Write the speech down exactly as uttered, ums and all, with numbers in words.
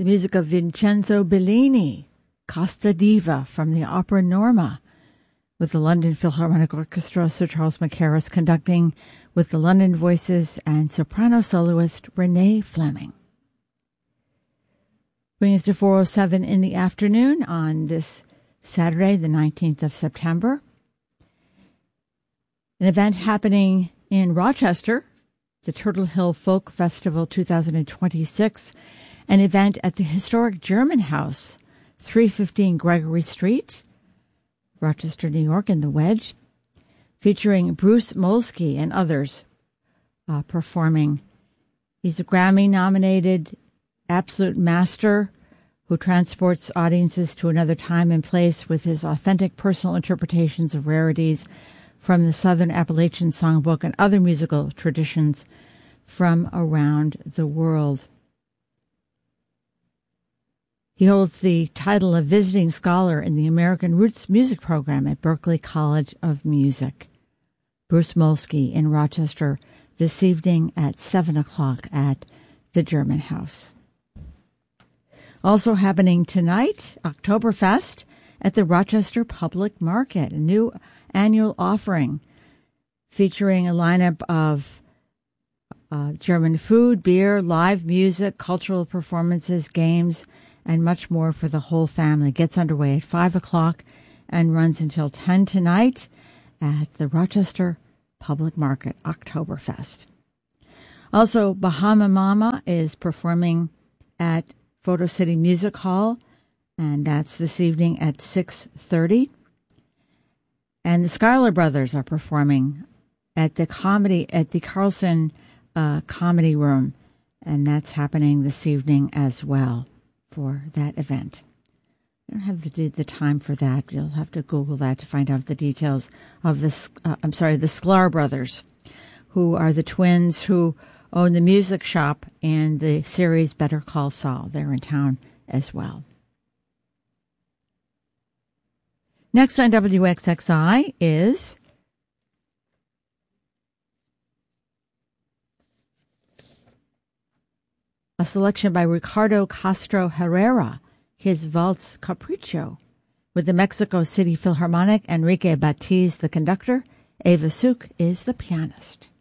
the music of Vincenzo Bellini, Costa Diva from the opera Norma, with the London Philharmonic Orchestra, Sir Charles Mackerras conducting with the London Voices and soprano soloist Renee Fleming. Brings us to four oh seven in the afternoon on this Saturday, the nineteenth of September. An event happening in Rochester, the Turtle Hill Folk Festival two thousand twenty-six, an event at the historic German House, three fifteen Gregory Street, Rochester, New York, in the Wedge, featuring Bruce Molsky and others uh, performing. He's a Grammy-nominated absolute master who transports audiences to another time and place with his authentic personal interpretations of rarities from the Southern Appalachian Songbook and other musical traditions from around the world. He holds the title of visiting scholar in the American Roots Music Program at Berklee College of Music. Bruce Molsky in Rochester this evening at seven o'clock at the German House. Also happening tonight, Oktoberfest at the Rochester Public Market, a new annual offering featuring a lineup of uh, German food, beer, live music, cultural performances, games, and much more for the whole family. It gets underway at five o'clock and runs until ten tonight at the Rochester Public Market, Oktoberfest. Also, Bahama Mama is performing at Photo City Music Hall, and that's this evening at six thirty. And the Schuyler Brothers are performing at the comedy at the Carlson uh, Comedy Room, and that's happening this evening as well for that event. I don't have the the time for that. You'll have to Google that to find out the details of this. Uh, I'm sorry, the Sklar Brothers, who are the twins who own the music shop in the series Better Call Saul. They're in town as well. Next on W X X I is a selection by Ricardo Castro Herrera, his Waltz Capriccio, with the Mexico City Philharmonic, Enrique Batiz the conductor, Eva Suk is the pianist.